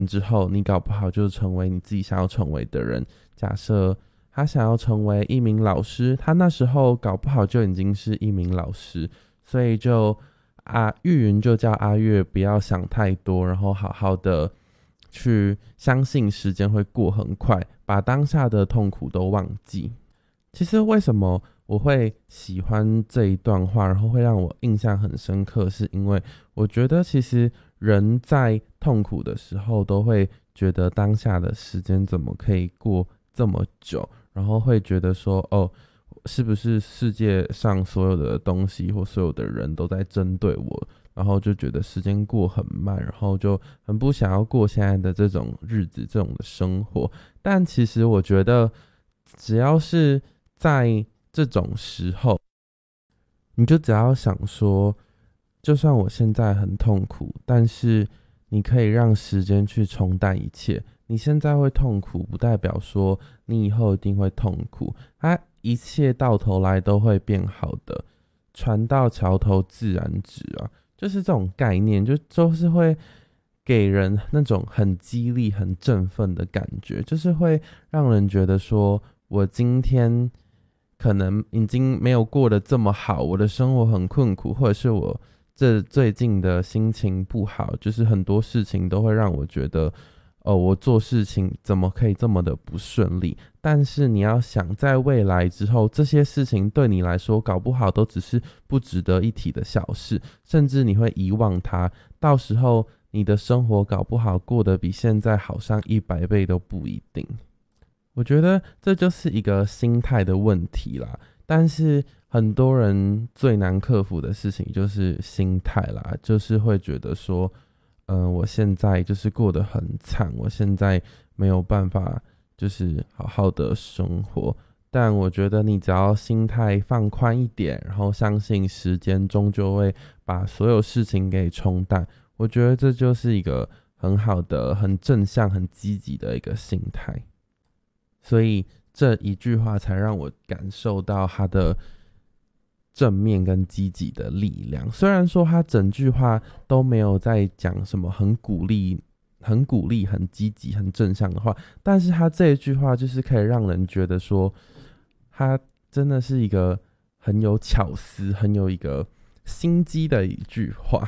之后，你搞不好就成为你自己想要成为的人。假设他想要成为一名老师，他那时候搞不好就已经是一名老师，所以就玉云就叫阿月不要想太多，然后好好的去相信时间会过很快，把当下的痛苦都忘记。其实为什么我会喜欢这一段话，然后会让我印象很深刻，是因为我觉得其实人在痛苦的时候都会觉得当下的时间怎么可以过这么久，然后会觉得说是不是世界上所有的东西或所有的人都在针对我，然后就觉得时间过很慢，然后就很不想要过现在的这种日子，这种的生活。但其实我觉得只要是在这种时候，你就只要想说，就算我现在很痛苦，但是你可以让时间去冲淡一切。你现在会痛苦，不代表说你以后一定会痛苦，它一切到头来都会变好的。船到桥头自然直啊，就是这种概念，就是会给人那种很激励、很振奋的感觉，就是会让人觉得说，我今天可能已经没有过得这么好，我的生活很困苦，或者是我这最近的心情不好，就是很多事情都会让我觉得我做事情怎么可以这么的不顺利。但是你要想，在未来之后，这些事情对你来说搞不好都只是不值得一提的小事，甚至你会遗忘它，到时候你的生活搞不好过得比现在好上100倍都不一定。我觉得这就是一个心态的问题啦，但是很多人最难克服的事情就是心态啦，就是会觉得说我现在就是过得很惨，我现在没有办法就是好好的生活。但我觉得你只要心态放宽一点，然后相信时间终究会把所有事情给冲淡，我觉得这就是一个很好的、很正向、很积极的一个心态。所以这一句话才让我感受到它的正面跟积极的力量。虽然说他整句话都没有在讲什么很鼓励、很积极、很正向的话，但是他这一句话就是可以让人觉得说，他真的是一个很有巧思、很有一个心机的一句话。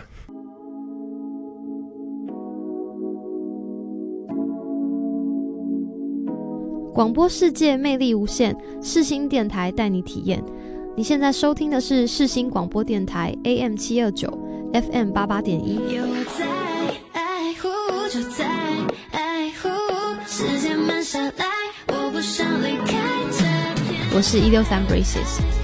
广播世界魅力无限，世新电台带你体验。你现在收听的是世新广播电台 AM 729 FM 88.1。有在爱护，就在爱护，时间慢下来，我不想离开这片。我是163 Braces。